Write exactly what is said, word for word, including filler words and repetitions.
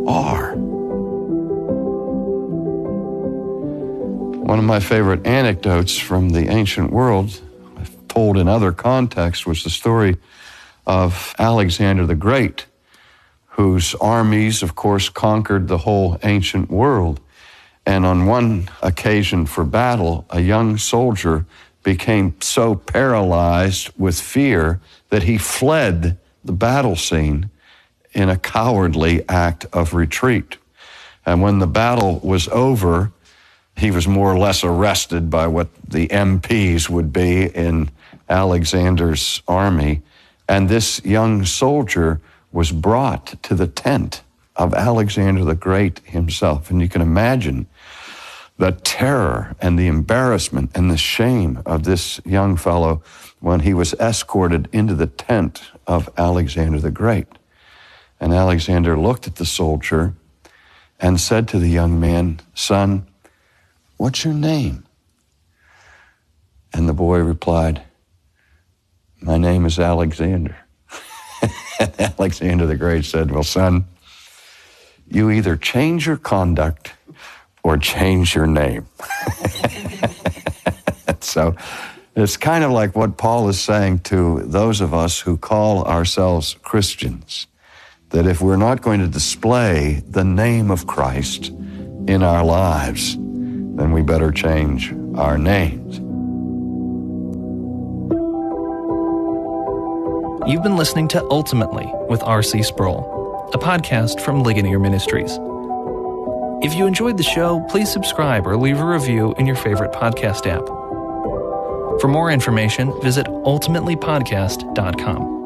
are. One of my favorite anecdotes from the ancient world, told in other contexts, was the story of Alexander the Great, whose armies, of course, conquered the whole ancient world. And on one occasion for battle, a young soldier became so paralyzed with fear that he fled the battle scene in a cowardly act of retreat. And when the battle was over, he was more or less arrested by what the M Ps would be in Alexander's army. And this young soldier was brought to the tent of Alexander the Great himself. And you can imagine the terror and the embarrassment and the shame of this young fellow when he was escorted into the tent of Alexander the Great. And Alexander looked at the soldier and said to the young man, "Son, what's your name?" And the boy replied, "My name is Alexander." And Alexander the Great said, "Well, son, you either change your conduct or change your name." So it's kind of like what Paul is saying to those of us who call ourselves Christians, that if we're not going to display the name of Christ in our lives, then we better change our names. You've been listening to Ultimately with R C Sproul, a podcast from Ligonier Ministries. If you enjoyed the show, please subscribe or leave a review in your favorite podcast app. For more information, visit ultimately podcast dot com.